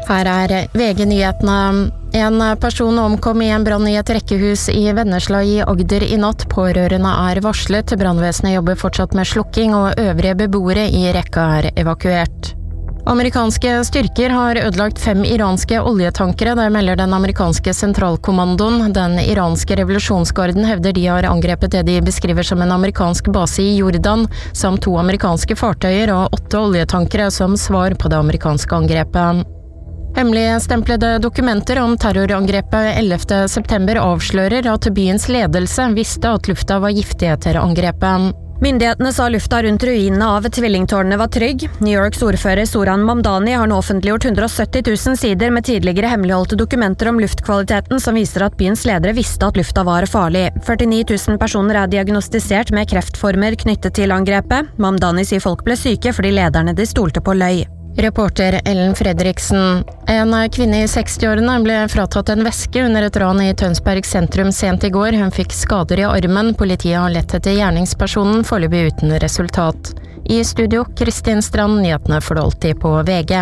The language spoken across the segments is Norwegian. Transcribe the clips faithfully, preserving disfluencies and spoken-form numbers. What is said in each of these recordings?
Her er V G-nyhetene. En person omkom i en brann i et rekkehus i Vennesla i Agder i natt. Pårørende er varslet. Brannvesenet jobber fortsatt med slukking, og øvrige beboere i rekka er evakuert. Amerikanske styrker har ødelagt fem iranske oljetankere, det melder den amerikanske sentralkommandoen. Den iranske revolusjonsgarden hevder de har angrepet det de beskriver som en amerikansk base i Jordan, samt to amerikanske fartøyer og åtte oljetankere som svar på det amerikanske angrepet. Hemmeligstemplede dokumenter om terrorangrepet ellevte september avslører at byens ledelse visste at lufta var giftig etter angrepet. Myndighetene sa lufta rundt ruinene av tvillingtårnene var trygg. New Yorks ordfører Zoran Mamdani har nå offentliggjort hundre og sytti tusen sider med tidligere hemmeligholdte dokumenter om luftkvaliteten som viser at byens ledere visste at lufta var farlig. førtini tusen personer er diagnostisert med kreftformer knyttet til angrepet. Mamdani sier folk ble syke fordi lederne de stolte på løy. Reporter Ellen Fredriksen. En kvinne i sekstiårene ble fratatt en veske under et ran i Tønsberg sentrum sent i går. Hun fikk skader i armen. Politiet har lett etter gjerningspersonen, foreløpig uten resultat. I studio, Kristin Strand, nyhetene for alltid på V G.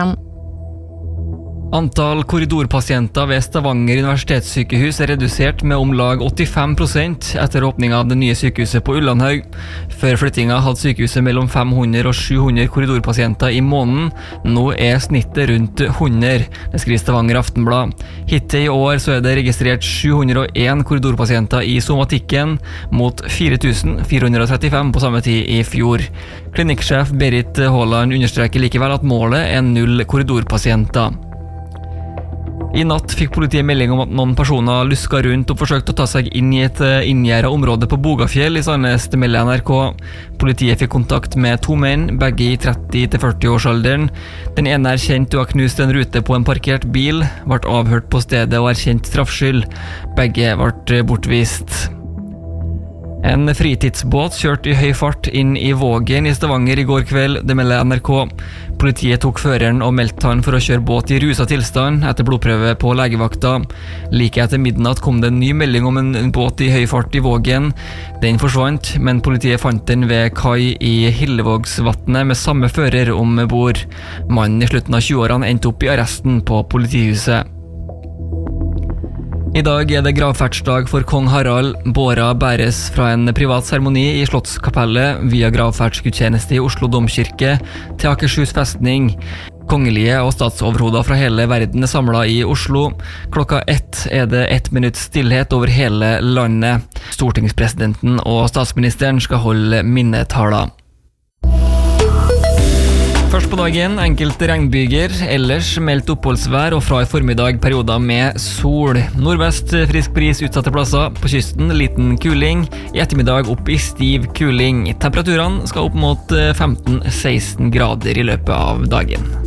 Antall korridorpasienter ved Stavanger universitetssykehus er redusert med om lag åttifem prosent etter åpningen av det nye sykehuset på Ullandhaug. Før flyttingen hadde sykehuset mellom fem hundre og sju hundre korridorpasienter i måneden. Nå er snittet rundt hundre, det skriver Stavanger Aftenblad. Hittil i år så er det registrert sju hundre og en korridorpasienter i somatikken, mot fire tusen fire hundre og trettifem på samme tid i fjor. Klinikksjef Berit Haaland understreker likevel at målet er null korridorpasienter. I natt fikk politiet melding om at noen personer luska rundt og forsøkte å ta seg inn i et inngjerdet område på Bogafjell i Sandnes, det melder N R K. Politiet fikk kontakt med to menn, begge i tretti til førti årsalderen. Den ene er kjent og har knust en rute på en parkert bil, ble avhørt på stedet og erkjent straffskyld. Begge ble bortvist. En fritidsbåt kjørte i høy fart inn i Vågen i Stavanger i går kveld, det melder N R K. Politiet tok føreren og meldte han for å kjøre båt i rusa tilstand etter blodprøve på legevakta. Like etter midnatt kom det en ny melding om en båt i høy fart i Vågen. Den forsvant, men politiet fant den ved kai i Hillevågsvatnet med samme fører om bord. Mannen i slutten av tjueårene endte opp i arresten på politihuset. I dag er det gravferdsdag for kong Harald. Båra bæres fra en privat seremoni i Slottskapellet via gravferdsgudstjeneste i Oslo domkirke til Akershus festning. Kongelige og statsoverhoder fra hele verden er samlet i Oslo. Klokka ett er det ett minutt stillhet over hele landet. Stortingspresidenten og statsministeren skal holde minnetaler. Først på dagen, enkelte regnbyger, ellers meldt oppholdsvær og fra i formiddag perioder med sol. Nordvest frisk bris utsatte plasser, på kysten liten kuling, i ettermiddag opp i stiv kuling. Temperaturene skal opp mot femten til seksten grader i løpet av dagen.